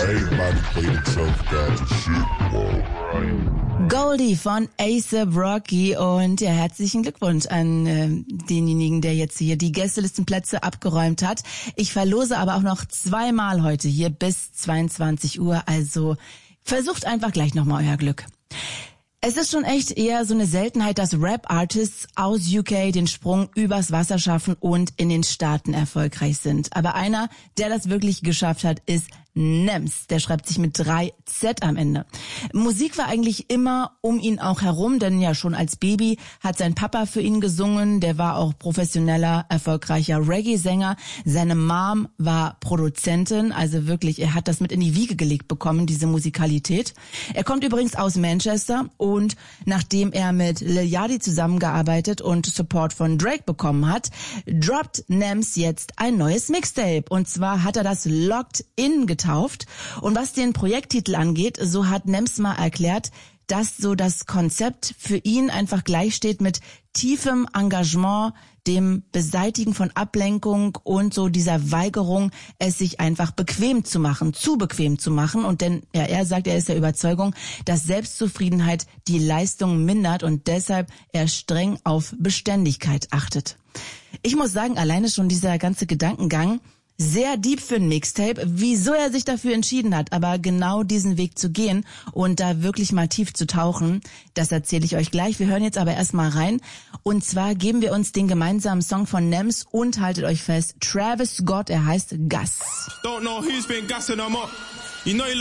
Everybody played himself down to shit. Whoa. Goldie von A$AP Rocky und ja, herzlichen Glückwunsch an denjenigen, der jetzt hier die Gästelistenplätze abgeräumt hat. Ich verlose aber auch noch 2-mal heute hier bis 22 Uhr, also versucht einfach gleich nochmal euer Glück. Es ist schon echt eher so eine Seltenheit, dass Rap-Artists aus UK den Sprung übers Wasser schaffen und in den Staaten erfolgreich sind. Aber einer, der das wirklich geschafft hat, ist Nems. Der schreibt sich mit 3Z am Ende. Musik war eigentlich immer um ihn auch herum, denn ja schon als Baby hat sein Papa für ihn gesungen. Der war auch professioneller, erfolgreicher Reggae-Sänger. Seine Mom war Produzentin, also wirklich, er hat das mit in die Wiege gelegt bekommen, diese Musikalität. Er kommt übrigens aus Manchester und nachdem er mit Lil Yachty zusammengearbeitet und Support von Drake bekommen hat, droppt Nems jetzt ein neues Mixtape. Und zwar hat er das Locked In getauft. Und was den Projekttitel angeht, so hat Nems mal erklärt, dass so das Konzept für ihn einfach gleich steht mit tiefem Engagement, dem Beseitigen von Ablenkung und so dieser Weigerung, es sich einfach bequem zu machen, zu bequem zu machen. Und denn ja, er sagt, er ist der Überzeugung, dass Selbstzufriedenheit die Leistung mindert und deshalb er streng auf Beständigkeit achtet. Ich muss sagen, alleine schon dieser ganze Gedankengang, sehr deep für ein Mixtape, wieso er sich dafür entschieden hat, aber genau diesen Weg zu gehen und da wirklich mal tief zu tauchen, das erzähle ich euch gleich. Wir hören jetzt aber erstmal rein und zwar geben wir uns den gemeinsamen Song von Nems und haltet euch fest, Travis Scott, er heißt Gus. Don't know who's been gassing them up. You know